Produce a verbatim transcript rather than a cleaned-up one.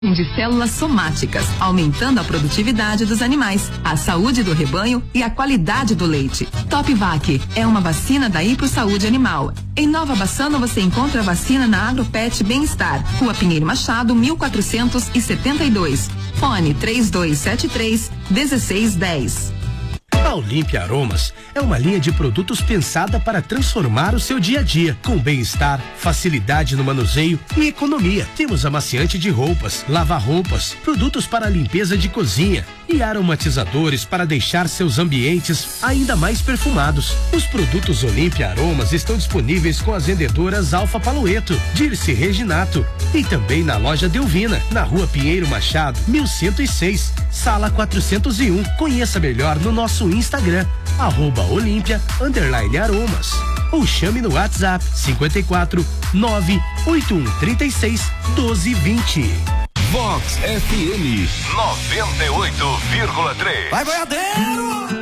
de células somáticas, aumentando a produtividade dos animais, a saúde do rebanho e a qualidade do leite. Topvac é uma vacina da Hipro Saúde Animal. Em Nova Bassano você encontra a vacina na Agropet Bem-Estar, Rua Pinheiro Machado, mil quatrocentos e setenta e dois. Fone três dois sete três, um seis um zero. A Olímpia Aromas é uma linha de produtos pensada para transformar o seu dia a dia, com bem-estar, facilidade no manuseio e economia. Temos amaciante de roupas, lava-roupas, produtos para limpeza de cozinha e aromatizadores para deixar seus ambientes ainda mais perfumados. Os produtos Olímpia Aromas estão disponíveis com as vendedoras Alfa Palueto, Dirce Reginato e também na loja Delvina, na Rua Pinheiro Machado, mil cento e seis, sala quatrocentos e um. Conheça melhor no nosso Instagram, arroba Olímpia, underline aromas. Ou chame no WhatsApp cinquenta e quatro, nove oito um três seis, doze vinte. Vox F M noventa e oito vírgula três. Vai, boiadeiro!